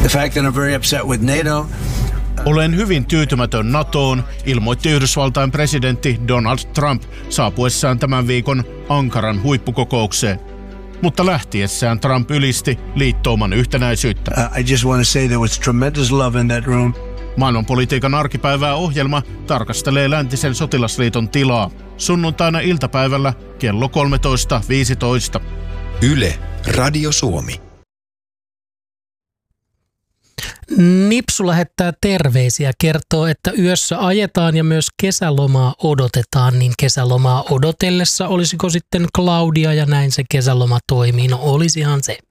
The fact that I'm very upset with NATO. Olen hyvin tyytymätön NATOon, ilmoitti Yhdysvaltain presidentti Donald Trump saapuessaan tämän viikon Ankaran huippukokoukseen. Mutta lähtiessään Trump ylisti liittouman yhtenäisyyttä. I just want to say there was tremendous love in that room. Maailmanpolitiikan arkipäivää ohjelma tarkastelee läntisen sotilasliiton tilaa sunnuntaina iltapäivällä kello 13.15. Yle, Radio Suomi. Nipsu lähettää terveisiä, kertoo, että yössä ajetaan ja myös kesälomaa odotetaan, niin kesälomaa odotellessa olisiko sitten Claudia ja näin se kesäloma toimii? No olisihan se.